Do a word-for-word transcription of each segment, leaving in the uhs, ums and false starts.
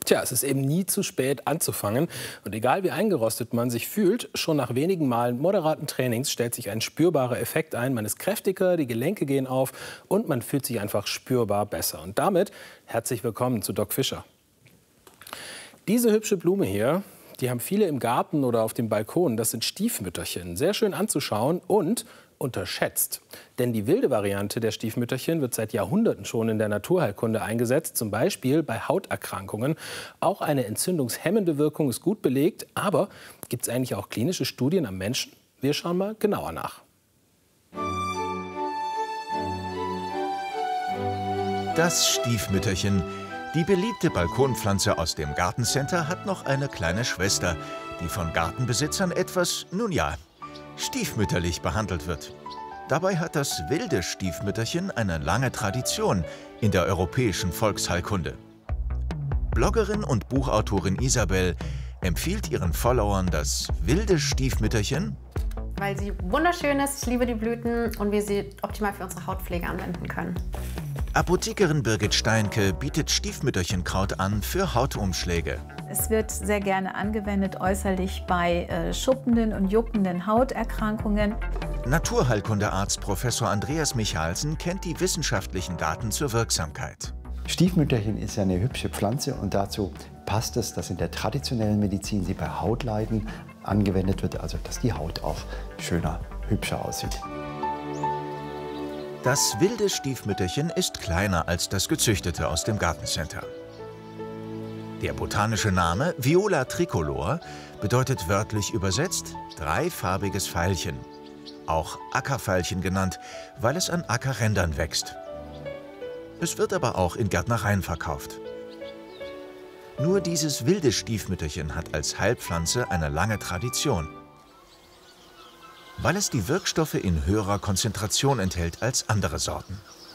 Tja, es ist eben nie zu spät anzufangen. Und egal wie eingerostet man sich fühlt, schon nach wenigen Malen moderaten Trainings stellt sich ein spürbarer Effekt ein. Man ist kräftiger, die Gelenke gehen auf und man fühlt sich einfach spürbar besser. Und damit herzlich willkommen zu Doc Fischer. Diese hübsche Blume hier, die haben viele im Garten oder auf dem Balkon. Das sind Stiefmütterchen. Sehr schön anzuschauen und unterschätzt. Denn die wilde Variante der Stiefmütterchen wird seit Jahrhunderten schon in der Naturheilkunde eingesetzt, zum Beispiel bei Hauterkrankungen. Auch eine entzündungshemmende Wirkung ist gut belegt. Aber gibt es eigentlich auch klinische Studien am Menschen? Wir schauen mal genauer nach. Das Stiefmütterchen. Die beliebte Balkonpflanze aus dem Gartencenter hat noch eine kleine Schwester, die von Gartenbesitzern etwas, nun ja, stiefmütterlich behandelt wird. Dabei hat das wilde Stiefmütterchen eine lange Tradition in der europäischen Volksheilkunde. Bloggerin und Buchautorin Isabel empfiehlt ihren Followern das wilde Stiefmütterchen, weil sie wunderschön ist, ich liebe die Blüten und wir sie optimal für unsere Hautpflege anwenden können. Apothekerin Birgit Steinke bietet Stiefmütterchenkraut an für Hautumschläge. Es wird sehr gerne angewendet äußerlich bei äh, schuppenden und juckenden Hauterkrankungen. Naturheilkundearzt Professor Andreas Michalsen kennt die wissenschaftlichen Daten zur Wirksamkeit. Stiefmütterchen ist ja eine hübsche Pflanze und dazu passt es, dass in der traditionellen Medizin sie bei Hautleiden angewendet wird, also dass die Haut auch schöner, hübscher aussieht. Das wilde Stiefmütterchen ist kleiner als das gezüchtete aus dem Gartencenter. Der botanische Name Viola tricolor bedeutet wörtlich übersetzt dreifarbiges Veilchen, auch Ackerveilchen genannt, weil es an Ackerrändern wächst. Es wird aber auch in Gärtnereien verkauft. Nur dieses wilde Stiefmütterchen hat als Heilpflanze eine lange Tradition, weil es die Wirkstoffe in höherer Konzentration enthält als andere Sorten.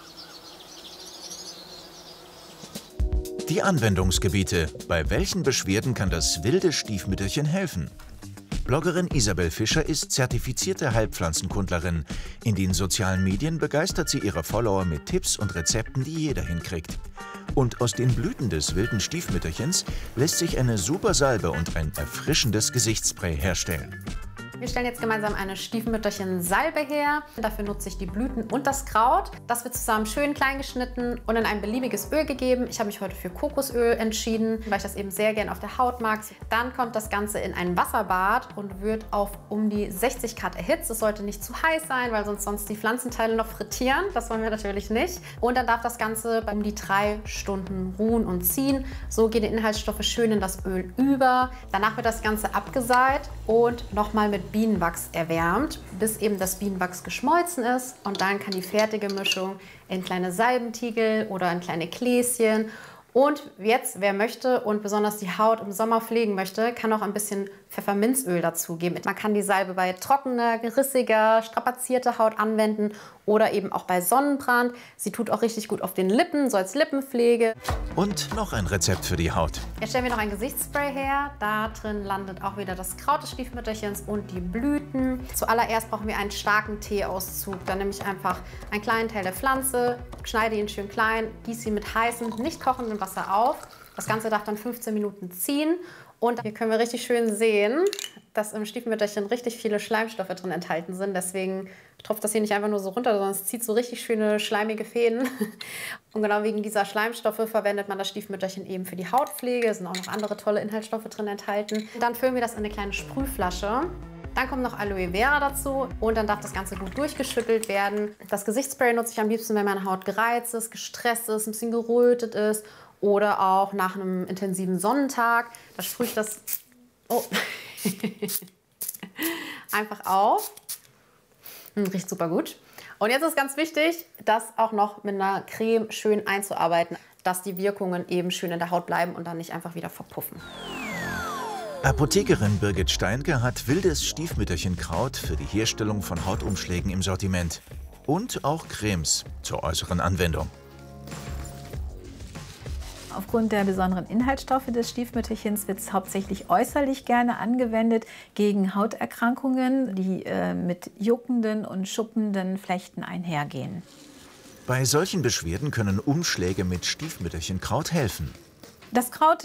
Die Anwendungsgebiete. Bei welchen Beschwerden kann das wilde Stiefmütterchen helfen? Bloggerin Isabel Fischer ist zertifizierte Heilpflanzenkundlerin. In den sozialen Medien begeistert sie ihre Follower mit Tipps und Rezepten, die jeder hinkriegt. Und aus den Blüten des wilden Stiefmütterchens lässt sich eine super Salbe und ein erfrischendes Gesichtsspray herstellen. Wir stellen jetzt gemeinsam eine Stiefmütterchen-Salbe her. Dafür nutze ich die Blüten und das Kraut. Das wird zusammen schön klein geschnitten und in ein beliebiges Öl gegeben. Ich habe mich heute für Kokosöl entschieden, weil ich das eben sehr gerne auf der Haut mag. Dann kommt das Ganze in ein Wasserbad und wird auf um die sechzig Grad erhitzt. Es sollte nicht zu heiß sein, weil sonst sonst die Pflanzenteile noch frittieren. Das wollen wir natürlich nicht. Und dann darf das Ganze um die drei Stunden ruhen und ziehen. So gehen die Inhaltsstoffe schön in das Öl über. Danach wird das Ganze abgeseit und nochmal mit Bienenwachs erwärmt, bis eben das Bienenwachs geschmolzen ist. Und dann kann die fertige Mischung in kleine Salbentiegel oder in kleine Gläschen. Und jetzt, wer möchte und besonders die Haut im Sommer pflegen möchte, kann auch ein bisschen Pfefferminzöl dazugeben. Man kann die Salbe bei trockener, rissiger, strapazierter Haut anwenden oder eben auch bei Sonnenbrand. Sie tut auch richtig gut auf den Lippen, so als Lippenpflege. Und noch ein Rezept für die Haut. Jetzt stellen wir noch ein Gesichtsspray her. Da drin landet auch wieder das Kraut des Stiefmütterchens und die Blüten. Zuallererst brauchen wir einen starken Teeauszug. Dann nehme ich einfach einen kleinen Teil der Pflanze, schneide ihn schön klein, gieße ihn mit heißem, nicht kochendem Wasser auf. Das Ganze darf dann fünfzehn Minuten ziehen. Und hier können wir richtig schön sehen, dass im Stiefmütterchen richtig viele Schleimstoffe drin enthalten sind. Deswegen tropft das hier nicht einfach nur so runter, sondern es zieht so richtig schöne schleimige Fäden. Und genau wegen dieser Schleimstoffe verwendet man das Stiefmütterchen eben für die Hautpflege. Es sind auch noch andere tolle Inhaltsstoffe drin enthalten. Dann füllen wir das in eine kleine Sprühflasche. Dann kommt noch Aloe Vera dazu und dann darf das Ganze gut durchgeschüttelt werden. Das Gesichtsspray nutze ich am liebsten, wenn meine Haut gereizt ist, gestresst ist, ein bisschen gerötet ist oder auch nach einem intensiven Sonnentag. Da sprühe ich das oh. einfach auf. Riecht super gut. Und jetzt ist ganz wichtig, das auch noch mit einer Creme schön einzuarbeiten, dass die Wirkungen eben schön in der Haut bleiben und dann nicht einfach wieder verpuffen. Apothekerin Birgit Steinke hat wildes Stiefmütterchenkraut für die Herstellung von Hautumschlägen im Sortiment. Und auch Cremes zur äußeren Anwendung. Aufgrund der besonderen Inhaltsstoffe des Stiefmütterchens wird es hauptsächlich äußerlich gerne angewendet gegen Hauterkrankungen, die äh, mit juckenden und schuppenden Flechten einhergehen. Bei solchen Beschwerden können Umschläge mit Stiefmütterchenkraut helfen. Das Kraut